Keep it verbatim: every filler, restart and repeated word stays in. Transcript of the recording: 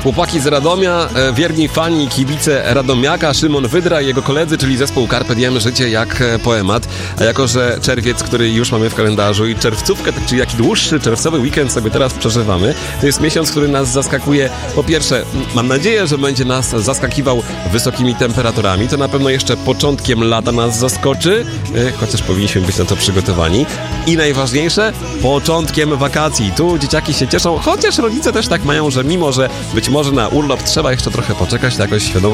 Chłopaki z Radomia, e, wierni fani i kibice Radomiaka, Szymon Wydra i jego koledzy, czyli zespół Carpe Diem, życie jak e, poemat. A jako, że czerwiec, który już mamy w kalendarzu i czerwcówkę, tak, czyli jaki dłuższy czerwcowy weekend sobie teraz przeżywamy, to jest miesiąc, który nas zaskakuje. Po pierwsze, mam nadzieję, że będzie nas zaskakiwał wysokimi temperaturami. To na pewno jeszcze początkiem lata nas zaskoczy, e, chociaż powinniśmy być na to przygotowani. I najważniejsze, początkiem wakacji. Tu dzieciaki się cieszą, chociaż rodzice też tak mają, że mimo, że być może na urlop trzeba jeszcze trochę poczekać, to jakoś świadomie